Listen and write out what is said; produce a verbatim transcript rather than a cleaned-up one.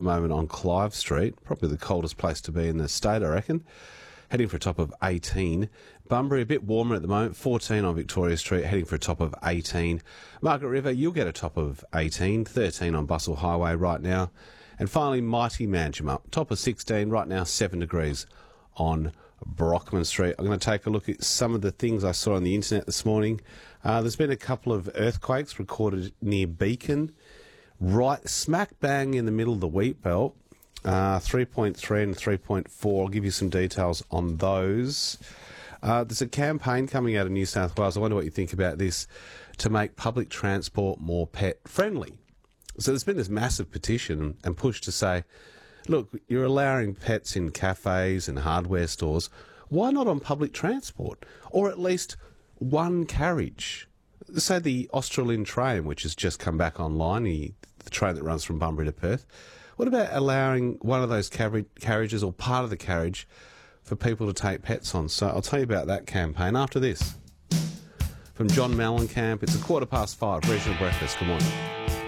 moment on Clive Street, probably the coldest place to be in the state, I reckon. Heading for a top of eighteen. Bunbury, a bit warmer at the moment, fourteen on Victoria Street, heading for a top of eighteen. Margaret River, you'll get a top of eighteen, thirteen on Bustle Highway right now. And finally, Mighty Manjimup, top of sixteen, right now seven degrees on Brockman Street. I'm going to take a look at some of the things I saw on the internet this morning. Uh, there's been a couple of earthquakes recorded near Beacon, right smack bang in the middle of the wheat belt. Uh, three point three and three point four. I'll give you some details on those. Uh, there's a campaign coming out of New South Wales. I wonder what you think about this, to make public transport more pet friendly. So there's been this massive petition and push to say, look, you're allowing pets in cafes and hardware stores. Why not on public transport? Or at least one carriage. Say the Australian train, which has just come back online, the, the train that runs from Bunbury to Perth. What about allowing one of those carri- carriages or part of the carriage for people to take pets on? So I'll tell you about that campaign after this. From John Mellencamp, it's a quarter past five, Regional Breakfast. Good morning.